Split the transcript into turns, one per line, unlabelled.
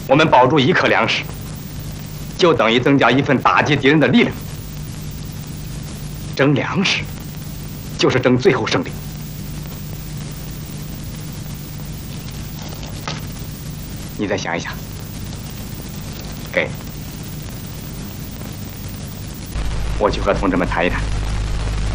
我们保住1克粮食，就等于增加1份打击敌人的力量。争粮食，就是争最后胜利。你再想一想，给，我去和同志们谈一谈。